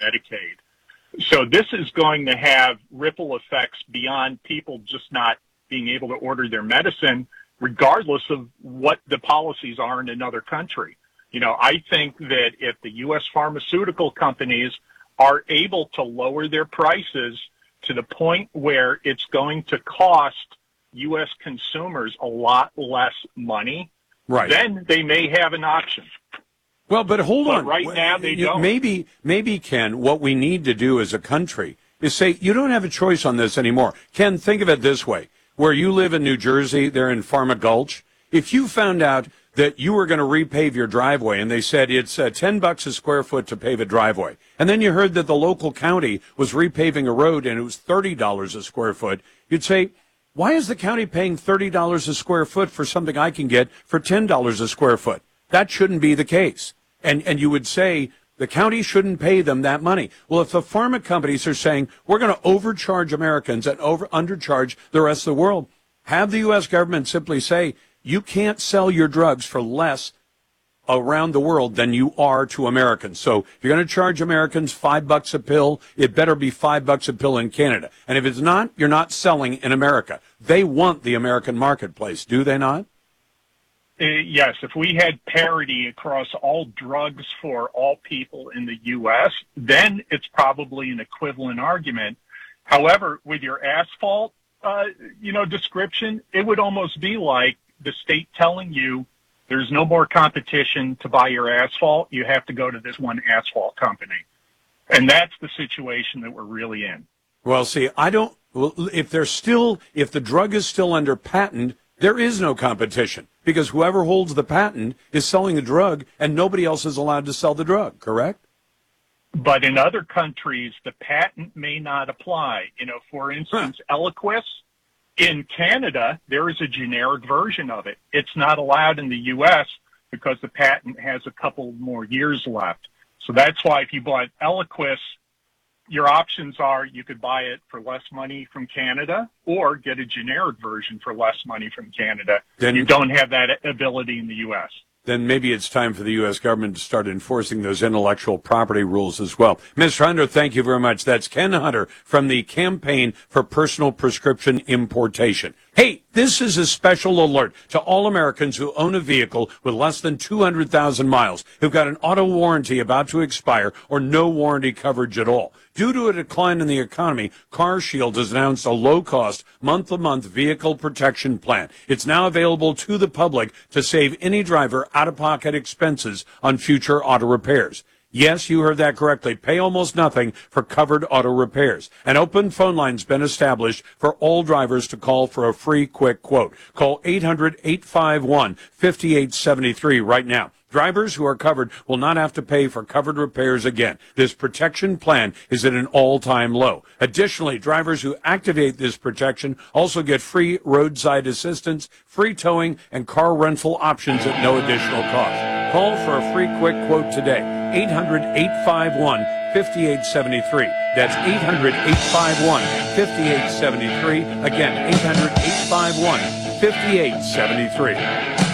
Medicaid. So this is going to have ripple effects beyond people just not being able to order their medicine, regardless of what the policies are in another country. You know, I think that if the U.S. pharmaceutical companies are able to lower their prices to the point where it's going to cost U.S. consumers a lot less money, right, then they may have an option. Well, but hold on. Right now, they don't. Maybe, Ken, what we need to do as a country is say, you don't have a choice on this anymore. Ken, think of it this way. Where you live in New Jersey, there in Pharma Gulch, if you found out that you were going to repave your driveway and they said it's $10 a square foot to pave a driveway, and then you heard that the local county was repaving a road and it was $30 a square foot, you'd say, why is the county paying $30 a square foot for something I can get for $10 a square foot? That shouldn't be the case. And you would say the county shouldn't pay them that money. Well, if the pharma companies are saying we're going to overcharge Americans and undercharge the rest of the world, have the U.S. government simply say you can't sell your drugs for less around the world than you are to Americans. So if you're going to charge Americans $5 a pill, it better be $5 a pill in Canada. And if it's not, you're not selling in America. They want the American marketplace, do they not? Yes, if we had parity across all drugs for all people in the U.S., then it's probably an equivalent argument. However, with your asphalt, description, it would almost be like the state telling you there's no more competition to buy your asphalt. You have to go to this one asphalt company. And that's the situation that we're really in. Well, see, if the drug is still under patent, there is no competition because whoever holds the patent is selling the drug and nobody else is allowed to sell the drug, correct? But in other countries, the patent may not apply. For instance, Eliquis, in Canada, there is a generic version of it. It's not allowed in the U.S. because the patent has a couple more years left. So that's why if you bought Eliquis, your options are you could buy it for less money from Canada or get a generic version for less money from Canada. Then you don't have that ability in the U.S. Then maybe it's time for the U.S. government to start enforcing those intellectual property rules as well. Mr. Hunter, thank you very much. That's Ken Hunter from the Campaign for Personal Prescription Importation. Hey, this is a special alert to all Americans who own a vehicle with less than 200,000 miles, who've got an auto warranty about to expire or no warranty coverage at all. Due to a decline in the economy, CarShield has announced a low-cost, month-to-month vehicle protection plan. It's now available to the public to save any driver out-of-pocket expenses on future auto repairs. Yes, you heard that correctly. Pay almost nothing for covered auto repairs. An open phone line's been established for all drivers to call for a free, quick quote. Call 800-851-5873 right now. Drivers who are covered will not have to pay for covered repairs again. This protection plan is at an all-time low. Additionally, drivers who activate this protection also get free roadside assistance, free towing, and car rental options at no additional cost. Call for a free quick quote today. 800-851-5873. That's 800-851-5873. Again, 800-851-5873.